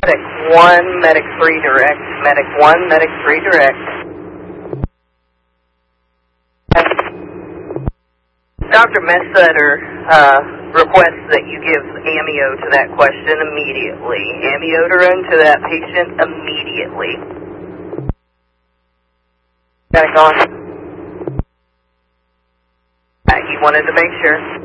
Medic 1, Medic 3 direct. Medic 1, Medic 3 direct. Dr. Messetter requests that you give amio to that question immediately. Amiodarone to that patient immediately. Got it going? He wanted to make sure.